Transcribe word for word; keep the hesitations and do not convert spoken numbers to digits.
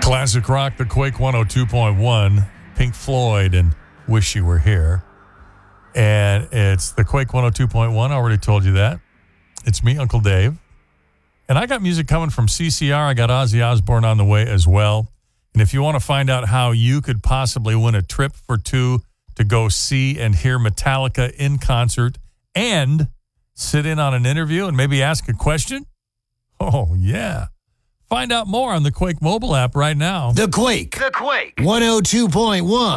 Classic rock, the Quake one oh two point one, Pink Floyd, and Wish You Were Here. And it's the Quake one oh two point one. I already told you that. It's me, Uncle Dave. And I got music coming from C C R. I got Ozzy Osbourne on the way as well. And if you want to find out how you could possibly win a trip for two to go see and hear Metallica in concert and sit in on an interview and maybe ask a question, oh, yeah. Find out more on the Quake mobile app right now. The Quake. The Quake. one oh two point one.